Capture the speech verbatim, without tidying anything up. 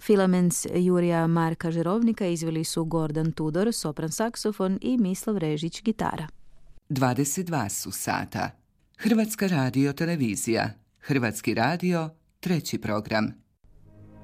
Filamens Jurija Marka Žerovnika izveli su Gordan Tudor, sopran saksofon i Mislav Režić, gitara. dvadeset dva su sata. Hrvatska radio televizija. Hrvatski radio, treći program.